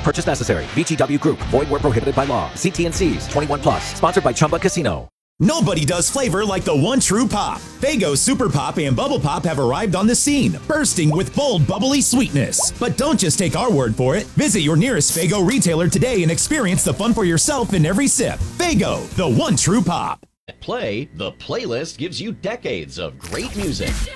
purchase necessary. VGW Group. Void where prohibited by law. See T&Cs. 21 plus. Sponsored by Chumba Casino. Nobody does flavor like the one true pop. Faygo Super Pop and Bubble Pop have arrived on the scene, bursting with bold, bubbly sweetness. But don't just take our word for it. Visit your nearest Faygo retailer today and experience the fun for yourself in every sip. Faygo, the one true pop. Play, the playlist gives you decades of great music.